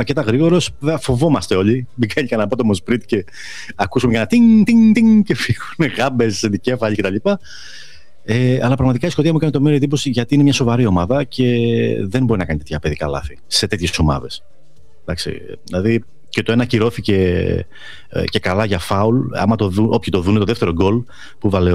αρκετά γρήγορος. Φοβόμαστε όλοι. Μην κάνει κανένα απότομο σπριτ και ακούσουμε ένα τινγκ, τινγκ, τινγκ και φύγουν γάμπες σε δικέφαλοι κτλ. Αλλά πραγματικά η Σκωτία μου έκανε το μέρο εντύπωση γιατί είναι μια σοβαρή ομάδα και δεν μπορεί να κάνει τέτοια παιδικά λάθη σε τέτοιες ομάδες. Δηλαδή και το ένα ακυρώθηκε και καλά για φάουλ. Άμα όποιοι το δουν, το δεύτερο γκολ που βάλε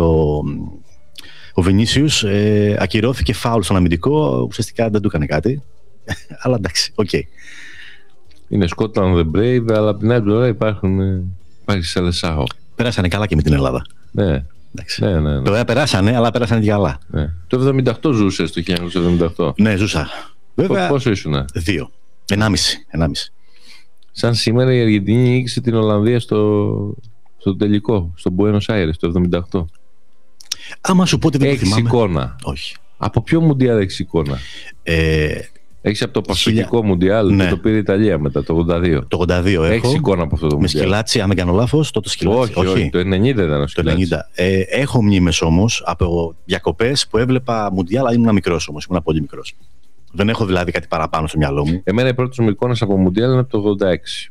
ο Βινίσιους, ακυρώθηκε φάουλ στον αμυντικό. Ουσιαστικά δεν του έκανε κάτι. Αλλά εντάξει, οκ. Είναι Scotland the Brave, αλλά από την άλλη πλευρά υπάρχει Σελεσάο. Περάσανε καλά και με την Ελλάδα. Ναι. Ναι. Τώρα περάσανε, αλλά περάσανε και καλά. Ναι. Το 78 ζούσες, το 1978. Ναι, ζούσα. Βέβαια, πόσο ήσουνα? 2. 1,5. Σαν σήμερα η Αργεντινή νίκησε την Ολλανδία στο τελικό, στο Buenos Aires, το 78. Άμα σου πω ότι δεν το θυμάμαι. Έχεις εικόνα? Όχι. Από ποιο Μουντιάλ έχεις εικόνα? Έχεις από το Πασφυγικό Μουντιάλ, ναι, που το πήρε η Ιταλία μετά, το 82. Το 82 έχω. Έχεις εικόνα από αυτό το Μουντιάλ? Με Σκυλάτσι, αν δεν κάνω λάθος, τότε Σκυλάτσι. Όχι, το 90 ήταν ο Σκυλάτσι. Το 90. Έχω μνήμες όμως από διακοπές που έβλεπα Μουντιάλ, αλλά ήμουν μικρός όμως, ήμουν πολύ μικρός. Δεν έχω δηλαδή κάτι παραπάνω στο μυαλό μου. Εμένα οι πρώτες μου εικόνες από Μουντιάλ είναι από το 86.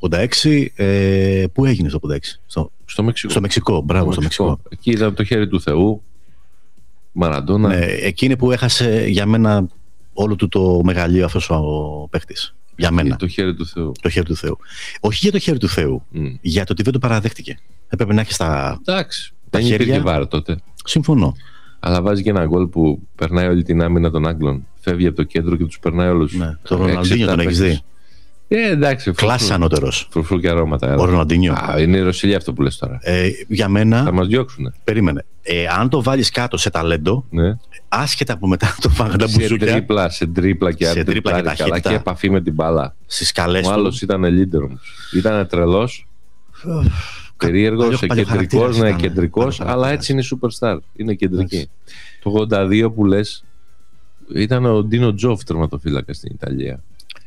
86, πού έγινε το 86? Στο Μεξικό. Στο Μεξικό, μπράβο, στο Μεξικό. Εκεί ήταν το χέρι του Θεού, Μαραντόνα. Ναι, εκείνη που έχασε για μένα όλο του το μεγαλείο αυτός ο παίχτης. Για μένα. Το χέρι του Θεού. Το χέρι του Θεού. Όχι για το χέρι του Θεού. Για το ότι δεν το παραδέχτηκε. Έπρεπε να έχει τα. Εντάξει. Δεν υπήρχε βάρο τότε. Συμφωνώ. Αλλά βάζει και ένα γκολ που περνάει όλη την άμυνα των Άγγλων. Φεύγει από το κέντρο και τους περνάει όλους. Ναι. Το Ροναλντίνιο τον έχεις δει? Εντάξει. Κλάσσα ανώτερος. Φρουφρού και αρώματα. Ο Ροναλντίνιο. Είναι η Ρωσιλία αυτό που λες τώρα. Για μένα. Θα μας διώξουνε. Περίμενε. Αν το βάλεις κάτω σε ταλέντο, ναι, άσχετα που μετά το φάγανε τα μπουζούκια. Σε τρίπλα και αντρίπλα καλά και επαφή με την μπάλα. Στις καλές του. Ο άλλος ήταν leader όμως. Ήταν τρελός. Περίεργος, κεντρικός, ναι, κεντρικός, αλλά έτσι είναι η superstar. Είναι κεντρική. Το 82 που λες ήταν ο Ντίνο Τζόφ τερματοφύλακα στην Ιταλία.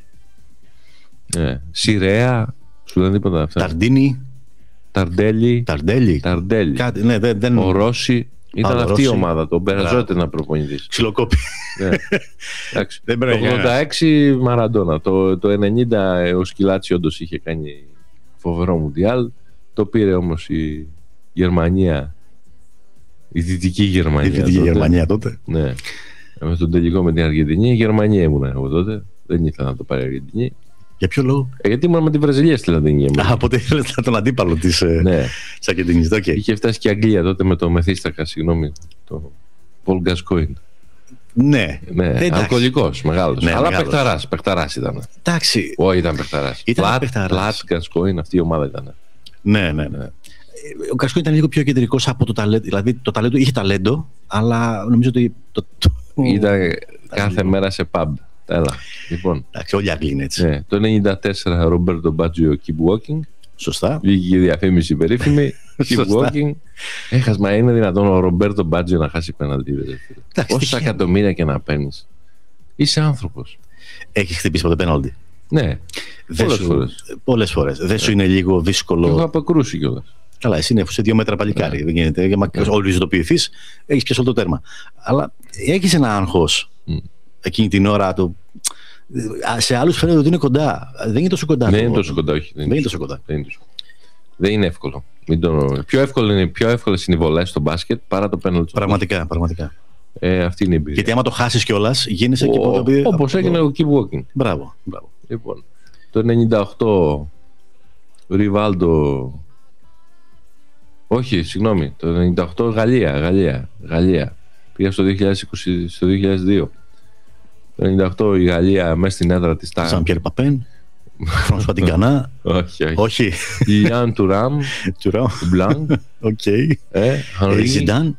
Σιρέα, σου λένε τίποτα αυτά? Ταρντίνι. Ταρντέλι. Ο Ρώση. Ήταν αυτή η ομάδα, τον Μπεραζότε να προπονητής. Ξυλοκόπη. Το 86 Μαραντόνα. Το 90 ο Σκυλάτσι όντως είχε κάνει φοβερό Μουντιάλ. Το πήρε όμως η Γερμανία, η Δυτική Γερμανία. Η Δυτική Γερμανία τότε. Ναι. Με τον τελικό με την Αργεντινή, η Γερμανία ήμουν εγώ τότε. Δεν ήθελα να το πάρει η Αργεντινή. Για ποιο λόγο? Γιατί ήμουν με τη Βραζιλία στη Λατινική. Οπότε ήθελες τον αντίπαλο της Αργεντινής. Είχε φτάσει και η Αγγλία τότε με το Μεθύστακα, συγγνώμη. Το Πολ Γκασκόιν. Ναι. Αλκοολικός, μεγάλος. Ναι, αλλά παιχταράς ήταν. Εντάξει. Όχι, ήταν παιχταράς. Πλάτ, Γκασκόιν, αυτή η ομάδα ήταν. Ναι. Ο Γκασκόιν ήταν λίγο πιο κεντρικός από το ταλέντο. Δηλαδή το ταλέντο είχε ταλέντο, αλλά νομίζω ότι. Ήταν κάθε μέρα σε pub. Έλα. Λοιπόν. Εντάξει, όλοι οι Άγγλοι είναι έτσι. Ναι. Το 1994 Ρομπέρτο Μπάτζιο Keep Walking. Σωστά. Βγήκε η διαφήμιση περίφημη. Keep Walking. Έχασμα, είναι δυνατόν ο Ρομπέρτο Μπάτζιο να χάσει πέναλτι? Όσα εκατομμύρια και να παίρνεις. Είσαι άνθρωπος. Έχεις χτυπήσει ποτέ πέναλτι? Ναι. Πολλές φορές. Δεν σου είναι λίγο δύσκολο? Έχω αποκρούσει κιόλας. Καλά, εσύ είναι σε 2 μέτρα παλικάρι. Δεν γίνεται. Για να οριζοντοποιηθείς, έχεις πιάσει όλο το τέρμα. Αλλά έχεις ένα άγχος εκείνη την ώρα του. Σε άλλους φαίνεται ότι είναι κοντά. Δεν είναι τόσο κοντά. Δεν είναι τόσο κοντά, όχι. Δεν είναι τόσο κοντά. Δεν είναι εύκολο. Πιο εύκολες είναι οι βολές στο μπάσκετ παρά το πέναλτι. Πραγματικά. Αυτή είναι η εμπειρία. Γιατί άμα το χάσεις κιόλας, γίνεσαι και ποτέ. Όπως έγινε ο Keep Walking. Μπράβο. Λοιπόν, το 98 Ριβάλντο. Όχι, συγγνώμη. Το 98 Γαλλία. Πήγα στο 2002. Το 98 η Γαλλία μέσα στην έδρα της Σαν Πιέρ Παπέν, Φρανσουά Τιγκανά. Όχι. Ιαν Τουράμ, Μπλάνκ, Henri Ζιντάν,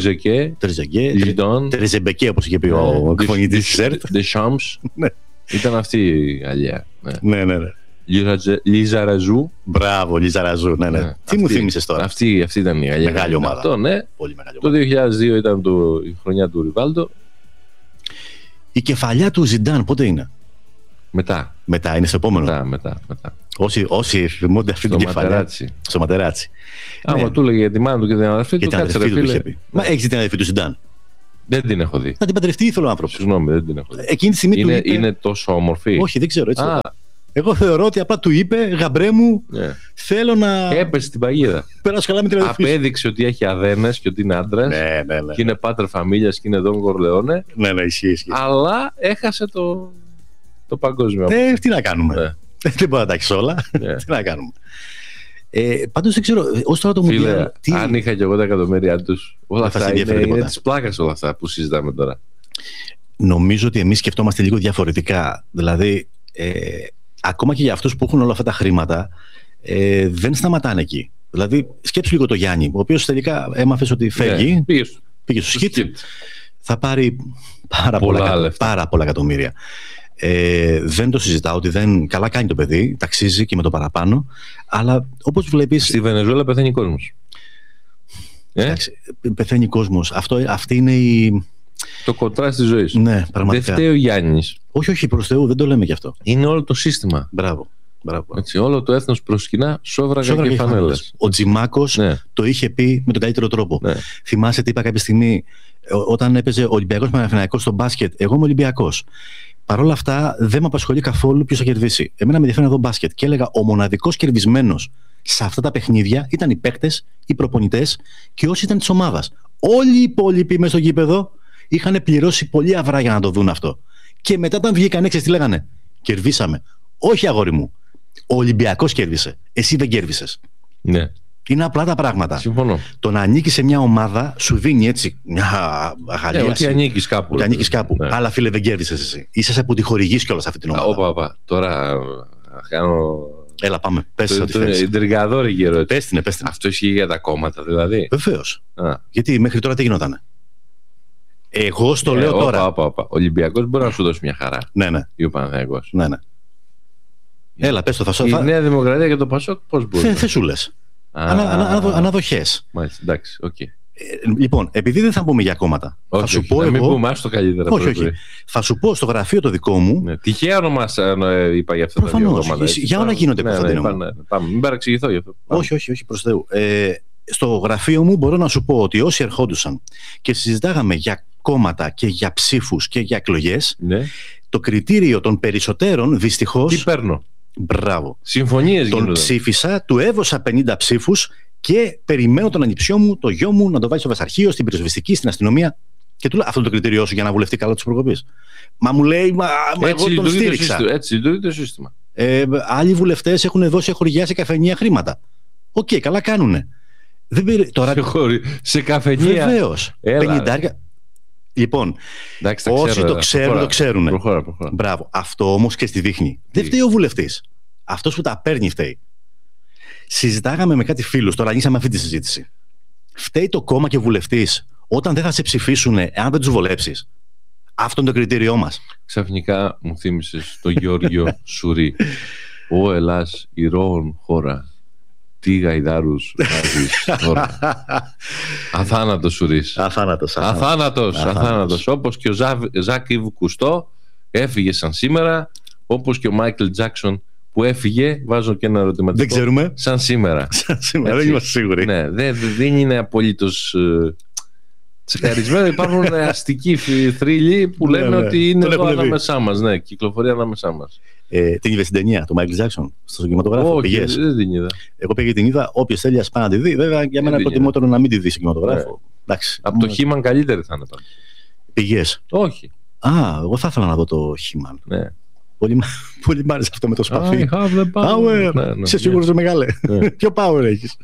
Τρεζεμπεκέ, όπως είχε πει ο εκφωνητής της ΕΡΤ. Ντεσάμς. Ήταν αυτή η Γαλλία. Ναι. Λιζαραζού. Μπράβο, Λιζαραζού. Ναι. Τι μου θύμισες τώρα? Αυτή ήταν η Γαλλία. Μεγάλη ομάδα. Πολύ μεγάλη ομάδα. Το 2002 ήταν η χρονιά του Ριβάλντο. Η κεφαλιά του Ζιντάν πότε είναι? Μετά, είναι στο επόμενο. Μετά. Όσοι θυμούνται αυτή την κεφαλιά. Στο Ματεράτσι. Άμα του έλεγε για τη μάνα του και την αδερφή του, κάτσε ρε φίλε. Μα έχεις δει την αδερφή του Ζιντάν? Δεν την έχω δει. Να την παντρευτεί ήθελε ο άνθρωπος. Συγγνώμη, δεν την έχω δει. Εκείνη τη στιγμή είναι τόσο όμορφη? Όχι, δεν ξέρω. Έτσι. Εγώ θεωρώ ότι απλά του είπε, γαμπρέ μου, θέλω να. Έπεσε στην παγίδα. Περάσω καλά με την αδερφή. Απέδειξε ότι έχει αδένες και ότι είναι άντρας. Ναι. Και είναι πάτερ φαμίλιας και είναι Δον Κορλεόνε. Ναι, ισχύει. Αλλά έχασε το παγκόσμιο. Τι να κάνουμε. Δεν μπορεί να τα έχει όλα. Τι να κάνουμε. Πάντως δεν ξέρω, ως τώρα το Φίλε, αν είχα και εγώ τα εκατομμύρια τους, όλα αυτά είναι της πλάκας όλα αυτά που συζητάμε τώρα. Νομίζω ότι εμείς σκεφτόμαστε λίγο διαφορετικά. Δηλαδή, ακόμα και για αυτούς που έχουν όλα αυτά τα χρήματα, δεν σταματάνε εκεί. Δηλαδή, σκέψου λίγο το Γιάννη, ο οποίος τελικά έμαθες ότι φεύγει, πήγε στο Σκιτ, θα πάρει πάρα πολλά εκατομμύρια. Δεν το συζητάω ότι καλά κάνει το παιδί, ταξίζει και με το παραπάνω, αλλά όπως βλέπεις. Στη Βενεζουέλα πεθαίνει κόσμος. Πεθαίνει κόσμος. Αυτή είναι το κοντράστ της ζωής. Ναι, πραγματικά. Δεν φταίει ο Γιάννης. Όχι, προς Θεού, δεν το λέμε γι' αυτό. Είναι όλο το σύστημα. Μπράβο. Έτσι, όλο το έθνος προσκυνά σόβραγα και φανέλες. Ο Τζιμάκος το είχε πει με τον καλύτερο τρόπο. Θυμάσαι τι είπα κάποια στιγμή όταν έπαιζε Ολυμπιακός Παναθηναϊκός στο μπάσκετ? Εγώ είμαι Ολυμπιακός. Παρ' όλα αυτά δεν με απασχολεί καθόλου ποιος θα κερδίσει. Εμένα με ενδιαφέρει να δω μπάσκετ. Και έλεγα, ο μοναδικός κερδισμένος σε αυτά τα παιχνίδια ήταν οι παίκτες, οι προπονητές και όσοι ήταν της ομάδας. Όλοι οι υπόλοιποι μέσα στο γήπεδο είχαν πληρώσει πολύ αυρά για να το δουν αυτό. Και μετά, όταν βγήκαν έξω, τι λέγανε? Κερδίσαμε. Όχι, αγόρι μου. Ο Ολυμπιακός κέρδισε. Εσύ δεν κέρδισες. Ναι. Είναι απλά τα πράγματα. Συμφωνώ. Το να ανήκεις σε μια ομάδα σου δίνει έτσι μια αγαλίαση. Ότι ανήκεις κάπου. Ότι ανήκεις κάπου. Ναι. Αλλά φίλε, δεν κέρδισες εσύ. Είσαι που τη χορηγείς κιόλας αυτή την ομάδα. Τώρα κάνω. Έλα, πάμε. Πες ό,τι θες. Ιντριγκαδόρικη ερώτηση. Πες την. Αυτό ισχύει για τα κόμματα, δηλαδή? Βεβαίως. Γιατί μέχρι τώρα τι γινότανε? Εγώ στο λέω τώρα. Ο Ολυμπιακός μπορεί να σου δώσει μια χαρά. Ναι. Ή ο Παναθηναϊκός. Ναι. Έλα, πες το. Η Νέα Δημοκρατία και το Πασόκ πώς μπορεί? Δεν σου λες. Αναδοχές. Μάλιστα, εντάξει, οκ. Λοιπόν, επειδή δεν θα πούμε για κόμματα, θα σου πω. Μην πούμε, άστο καλύτερα. Όχι. Θα σου πω στο γραφείο το δικό μου. Τυχαία ονομάσα είπα για αυτά τα δύο κόμματα. Για όλα γίνονται Κωνσταντίνο. Μην παραξηγηθώ γι' αυτό. Όχι, προς Θεού. Στο γραφείο μου μπορώ να σου πω ότι όσοι ερχόντουσαν και συζητάγαμε για κόμματα και για ψήφους και για εκλογές, το κριτήριο των περισσότερων δυστυχώς. Τι παίρνω? Μπράβο. Συμφωνίες γίνονται. Τον ψήφισα, του έδωσα 50 ψήφους και περιμένω τον ανιψιό μου, το γιο μου, να το βάλει στο βασαρχείο, στην πυροσβεστική, στην αστυνομία. Και του λέω, αυτό είναι το κριτήριό σου για να βουλευτεί καλά τη προκοπής? Μα μου λέει, εγώ τον στήριξα. Έτσι λειτουργεί το σύστημα. Άλλοι βουλευτές έχουν δώσει χορηγιά σε καφενεία χρήματα. Οκ, καλά κάνουνε. Τώρα. Σε καφενεία. Βεβαίως. 50. Λοιπόν, εντάξει, όσοι το ξέρουν, το ξέρουν. Προχώρα. Μπράβο. Αυτό όμως και στη δείχνει. Δεν φταίει ο βουλευτής. Αυτός που τα παίρνει φταίει. Συζητάγαμε με κάτι φίλους, τώρα ανοίξαμε αυτή τη συζήτηση. Φταίει το κόμμα και ο βουλευτής όταν δεν θα σε ψηφίσουν εάν δεν τους βολέψεις? Αυτό είναι το κριτήριό μας. Ξαφνικά μου θύμισες το Γιώργιο Σουρί. Ω Ελλάς, ηρώων χώρα. Τι γαϊδάρους βάζεις τώρα? Αθάνατος Σουρής. Αθάνατος. Όπως και ο Ζακ Ιβ Κουστό έφυγε σαν σήμερα, όπως και ο Μάικλ Τζάκσον που έφυγε, βάζω και ένα ερωτηματικό. Δεν ξέρουμε. Σαν σήμερα. Δεν είμαστε σίγουροι. Ναι, δεν είναι απολύτως τσεκαρισμένο. Υπάρχουν αστικοί θρύλοι που λένε ότι είναι εδώ ανάμεσά μας. Ναι, κυκλοφορεί ανάμεσά μας. Την είδες την ταινία του Μάικλ Τζάκσον στο κινηματογράφο? Όχι, δεν την είδα. Εγώ πήγα την είδα. Όποιος θέλει ας πάει να τη δει. Βέβαια για μένα προτιμότερο να μην τη δει στο κινηματογράφο. Από το Χίμαν καλύτερη θα είναι πάντα. Πήγες? Όχι. Εγώ θα ήθελα να δω το Χίμαν. Ναι. Πολύ μ' άρεσε αυτό με το σπαθί. I have the power. Είσαι σίγουρος ρε μεγάλε? Ποιο power έχεις?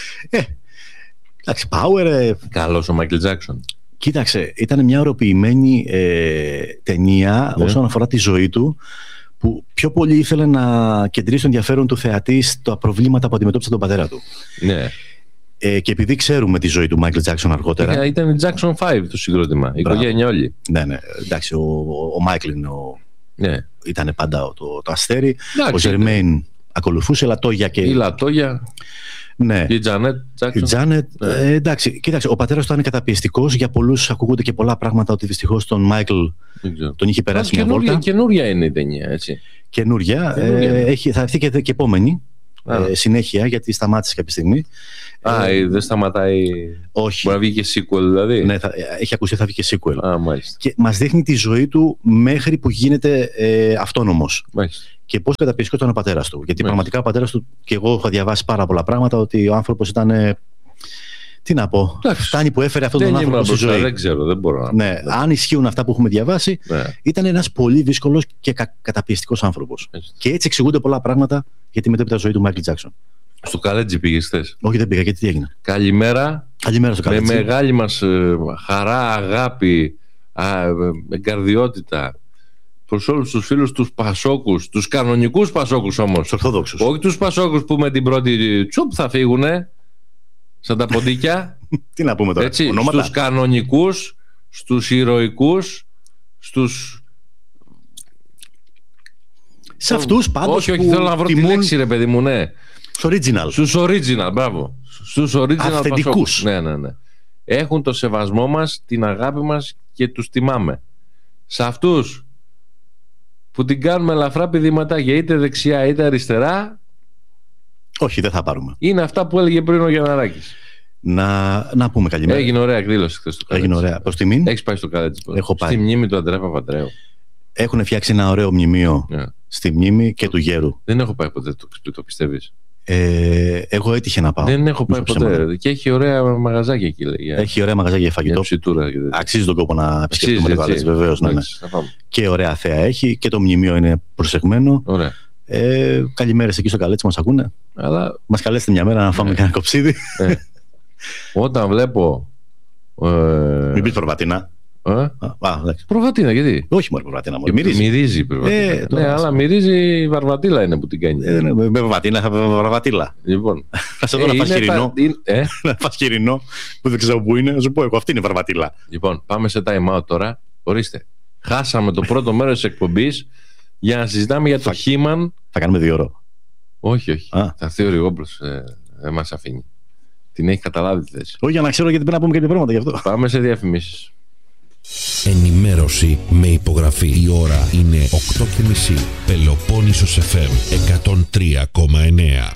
Εντάξει, power. Καλός ο Μάικλ Τζάκσον. Κοίταξε, ήταν μια ωροποιημένη ταινία όσον αφορά τη ζωή του, που πιο πολύ ήθελε να κεντρήσει το ενδιαφέρον του θεατή στα προβλήματα που αντιμετώπισε τον πατέρα του. Ναι. Και επειδή ξέρουμε τη ζωή του Μάικλ Τζάκσον αργότερα. Ήταν η Jackson 5 το συγκρότημα. Η οικογένεια όλη. Ναι. Εντάξει, ο Μάικλ ήταν πάντα το αστέρι. Εντάξει, ο Ζερμέιν ακολουθούσε, Λατόγια και. Η Λατόγια. Ναι. Η Τζάνετ. Εντάξει, κοίταξε, ο πατέρας του ήταν καταπιεστικός. Για πολλούς ακούγονται και πολλά πράγματα ότι δυστυχώς τον Μάικλ τον είχε περάσει μια βόλτα. Καινούρια είναι η ταινία, έτσι. Καινούρια. Θα έρθει και επόμενη συνέχεια, γιατί σταμάτησε κάποια στιγμή. Δεν σταματάει. Όχι. Μπορεί να βγει και sequel, δηλαδή. Ναι, έχει ακουστεί θα βγει και sequel. Μάλιστα. Και μας δείχνει τη ζωή του μέχρι που γίνεται αυτόνομος. Μάλιστα. και πόσο καταπιεστικό ήταν ο πατέρας του. Γιατί πραγματικά ο πατέρας του, και εγώ έχω διαβάσει πάρα πολλά πράγματα, ότι ο άνθρωπος ήταν. Τι να πω, φτάνει που έφερε αυτόν τον άνθρωπο στη ζωή. Δεν ξέρω, δεν μπορώ να. Ναι, αν ισχύουν αυτά που έχουμε διαβάσει, ήταν ένας πολύ δύσκολος και καταπιεστικός άνθρωπος. Και έτσι εξηγούνται πολλά πράγματα για τη μετέπειτα ζωή του Μάικλ Τζάκσον. Στο Καλέτζι πήγες χθες? Όχι, δεν πήγα, γιατί τι έγινε? Καλημέρα. Καλημέρα στο Καλέτζι. Με μεγάλη μας χαρά, αγάπη, εγκαρδιότητα προς όλους τους φίλους τους Πασόκους, τους κανονικούς Πασόκους όμως. Τους Ορθόδοξους. Όχι τους Πασόκους που με την πρώτη τσουπ θα φύγουνε. Σαν τα ποντίκια. Τι να πούμε τώρα, έτσι, στους κανονικούς, στους ηρωικούς, στους... Σε αυτούς πάντως. Όχι, θέλω να βρω τη λέξη, ρε παιδί μου, ναι. Στους original, μπράβο. Στους original αυθεντικούς. Ναι. Έχουν το σεβασμό μας, την αγάπη μας και τους τιμάμε. Σε αυτούς που την κάνουμε ελαφρά πηδηματάκια, είτε δεξιά είτε αριστερά, όχι, δεν θα πάρουμε. Είναι αυτά που έλεγε πριν ο Γιανναράκης. Να πούμε καλημέρα. Έγινε ωραία εκδήλωση χθες στο Καλέτζι. Έγινε ωραία. Προς τιμήν. Έχεις πάει στο Καλέτζι? Έχω πάει. Στη μνήμη του Αντρέα Παπαντρέου. Έχουν φτιάξει ένα ωραίο μνημείο στη μνήμη και του γέρου. Δεν έχω πάει ποτέ, το πιστεύεις? Εγώ έτυχε να πάω. Δεν έχω πάει ποτέ. Και έχει ωραία μαγαζάκια εκεί. Έχει ωραία μαγαζάκια για φαγητό. Αξίζει τον κόπο να επισκεφτούμε το Καλέτζι, βεβαίως. Ναι. Και ωραία θέα έχει και το μνημείο είναι προσεγμένο. Ωραία. Καλημέρες εκεί στο Καλέτζι, μας ακούνε. Αλλά... Μας καλέσετε μια μέρα να φάμε και ένα κοψίδι. Όταν βλέπω. Μην πεις προβατίνα. Προβατίνα, γιατί? Όχι μόνο προβατίνα. Μυρίζει προβατίνα. Ναι, αλλά μυρίζει η βαρβατίλα είναι που την κάνει. Με προβατίνα θα πω βαρβατίλα. Λοιπόν. Θα σε δω να φας χοιρινό. Να φας χοιρινό που δεν ξέρω που είναι. Να σου πω εγώ, αυτή είναι η βαρβατίλα. Λοιπόν, πάμε σε time out τώρα. Ορίστε. Χάσαμε το πρώτο μέρος της εκπομπής για να συζητάμε για το He-Man. Θα κάνουμε 2 ώρες. Όχι. Θα έρθει ο Ριγόπουλος. Δεν μας αφήνει. Την έχει καταλάβει τη θέση. Όχι, για να ξέρω, γιατί πρέπει να πούμε κάποια πράγματα γι' αυτό. Πάμε σε διαφημίσεις. Ενημέρωση με υπογραφή. Η ώρα είναι 8:30. Πελοπόννησος FM 103,9.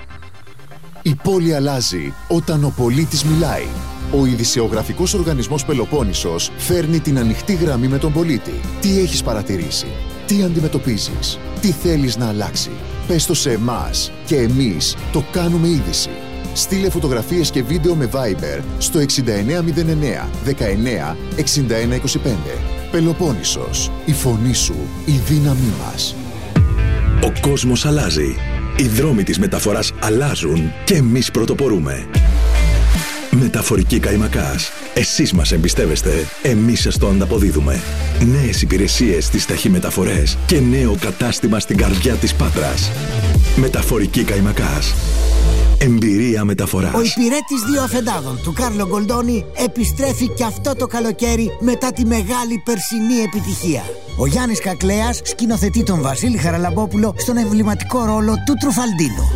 Η πόλη αλλάζει όταν ο πολίτης μιλάει. Ο ειδησεογραφικός οργανισμός Πελοπόννησος φέρνει την ανοιχτή γραμμή με τον πολίτη. Τι έχεις παρατηρήσει? Τι αντιμετωπίζεις? Τι θέλεις να αλλάξει? Πες το σε εμάς και εμείς το κάνουμε είδηση. Στείλε φωτογραφίες και βίντεο με Viber στο 6909 19 61 25. Πελοπόννησος. Η φωνή σου, η δύναμή μας. Ο κόσμος αλλάζει. Οι δρόμοι της μεταφοράς αλλάζουν και εμείς πρωτοπορούμε. Μεταφορική Καϊμακάς. Εσείς μας εμπιστεύεστε, εμείς σας το ανταποδίδουμε. Νέες υπηρεσίες στις ταχυμεταφορές και νέο κατάστημα στην καρδιά της Πάτρας. Μεταφορική Καϊμακάς. Εμπειρία μεταφοράς. Ο υπηρέτης 2 αφεντάδων του Κάρλο Γκολντόνι επιστρέφει και αυτό το καλοκαίρι μετά τη μεγάλη περσινή επιτυχία. Ο Γιάννης Κακλέας σκηνοθετεί τον Βασίλη Χαραλαμπόπουλο στον εμβληματικό ρόλο του Τρουφαλντίνο.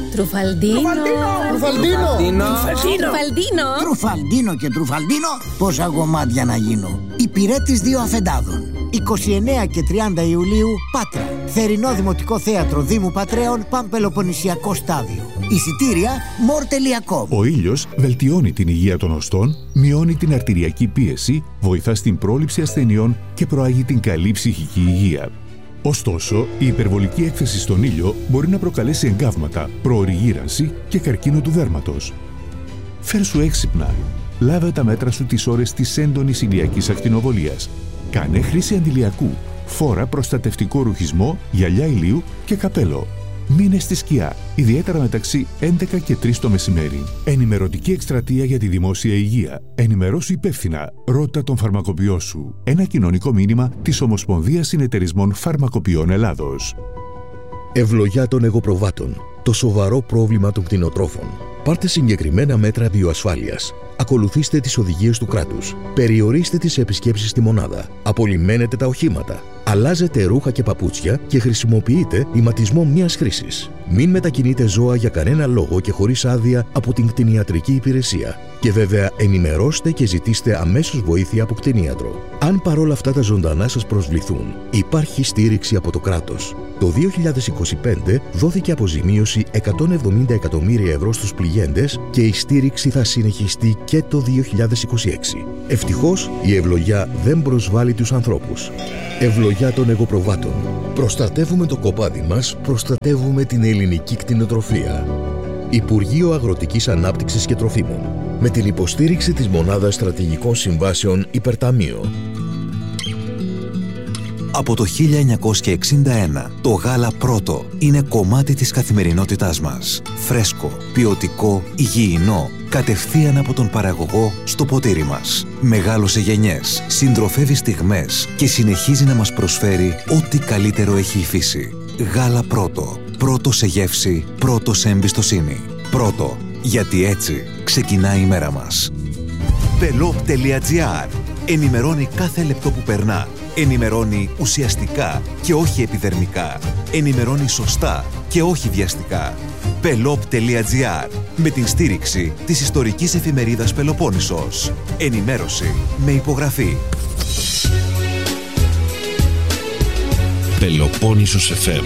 Τρουφαλντίνο και Τρουφαλντίνο, πόσα γομάτια να γίνω. Υπηρέτης 2 αφεντάδων. 29 και 30 Ιουλίου, Πάτρα. Θερινό Δημοτικό Θέατρο Δήμου Πατρέων, Παμπελοποννησιακό Στάδιο. Εισιτήρια more.com. Ο ήλιος βελτιώνει την υγεία των οστών, μειώνει την αρτηριακή πίεση, βοηθά στην πρόληψη ασθενειών και προάγει την καλή ψυχική υγεία. Ωστόσο, η υπερβολική έκθεση στον ήλιο μπορεί να προκαλέσει εγκάβματα, προωρή γύρανση και καρκίνο του δέρματος. Φέρσου έξυπνα. Λάβε τα μέτρα σου τις ώρες της έντονης ηλιακής ακτινοβολίας. Κάνε χρήση αντιλιακού. Φόρα προστατευτικό ρουχισμό, γυαλιά ηλίου και καπέλο. Μείνε στη σκιά, ιδιαίτερα μεταξύ 11 και 3 το μεσημέρι. Ενημερωτική εκστρατεία για τη δημόσια υγεία. Ενημερώσου υπεύθυνα. Ρώτα τον φαρμακοποιό σου. Ένα κοινωνικό μήνυμα της Ομοσπονδίας Συνεταιρισμών Φαρμακοποιών Ελλάδος. Ευλογιά των εγωπροβάτων. Το σοβαρό πρόβλημα των κτηνοτρόφων. Πάρτε συγκεκριμένα μέτρα βιοασφάλειας. Ακολουθήστε τις οδηγίες του κράτους. Περιορίστε τις επισκέψεις στη μονάδα. Απολυμμένετε τα οχήματα. Αλλάζετε ρούχα και παπούτσια και χρησιμοποιείτε ηματισμό μιας χρήσης. Μην μετακινείτε ζώα για κανένα λόγο και χωρίς άδεια από την κτηνιατρική υπηρεσία. Και βέβαια ενημερώστε και ζητήστε αμέσως βοήθεια από κτηνίατρο. Αν παρόλα αυτά τα ζωντανά σας προσβληθούν, υπάρχει στήριξη από το κράτος. Το 2025 δόθηκε αποζημίωση 170 εκατομμύρια ευρώ στους πληγέντες και η στήριξη θα συνεχιστεί και το 2026. Ευτυχώς η ευλογιά δεν προσβάλλει τους ανθρώπους. Ευλογιά των εγωπροβάτων. Προστατεύουμε το κοπάδι μας, προστατεύουμε την ελληνική κτηνοτροφία. Υπουργείο Αγροτικής Ανάπτυξης και Τροφίμων. Με την υποστήριξη της Μονάδας Στρατηγικών Συμβάσεων Υπερταμείο. Από το 1961, το γάλα πρώτο είναι κομμάτι της καθημερινότητάς μας. Φρέσκο, ποιοτικό, υγιεινό, κατευθείαν από τον παραγωγό στο ποτήρι μας. Μεγάλωσε γενιές, συντροφεύει στιγμές και συνεχίζει να μας προσφέρει ό,τι καλύτερο έχει η φύση. Γάλα πρώτο. Πρώτο σε γεύση, πρώτο σε εμπιστοσύνη. Πρώτο, γιατί έτσι ξεκινάει η μέρα μας. Pelop.gr. Ενημερώνει κάθε λεπτό που περνά. Ενημερώνει ουσιαστικά και όχι επιδερμικά. Ενημερώνει σωστά και όχι βιαστικά. Pelop.gr. Με την στήριξη της ιστορικής εφημερίδας Πελοπόννησος. Ενημέρωση με υπογραφή. Πελοπόννησος FM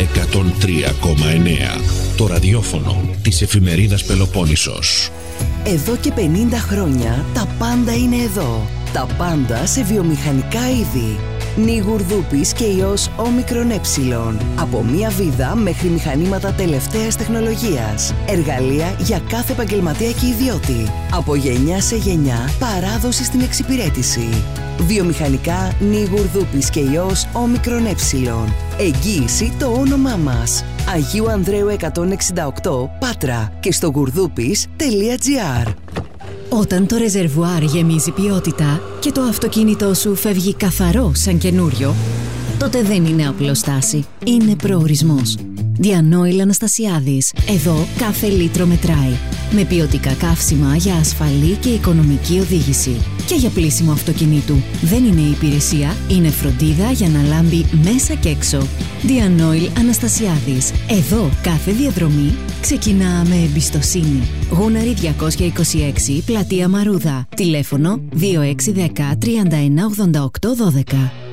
103,9. Το ραδιόφωνο της εφημερίδας Πελοπόννησος. Εδώ και 50 χρόνια τα πάντα είναι εδώ. Τα πάντα σε βιομηχανικά είδη. Νιγουρδούπης και ιός όμικρον ε. Από μία βίδα μέχρι μηχανήματα τελευταίας τεχνολογίας. Εργαλεία για κάθε επαγγελματία και ιδιώτη. Από γενιά σε γενιά παράδοση στην εξυπηρέτηση. Βιομηχανικά Νιγουρδούπης και ιός όμικρον ε. Εγγύηση το όνομά μας. Αγίου Ανδρέου 168 Πάτρα και στο γουρδούπης.gr. Όταν το ρεζερβουάρ γεμίζει ποιότητα και το αυτοκίνητό σου φεύγει καθαρό σαν καινούριο, τότε δεν είναι απλό στάση, είναι προορισμός. Διανόηλ Αναστασιάδης. Εδώ κάθε λίτρο μετράει. Με ποιοτικά καύσιμα για ασφαλή και οικονομική οδήγηση. Και για πλύσιμο αυτοκινήτου. Δεν είναι υπηρεσία, είναι φροντίδα για να λάμπει μέσα και έξω. Διανόηλ Αναστασιάδης. Εδώ κάθε διαδρομή ξεκινά με εμπιστοσύνη. Γούναρη 226, Πλατεία Μαρούδα. Τηλέφωνο 2610 3188 12.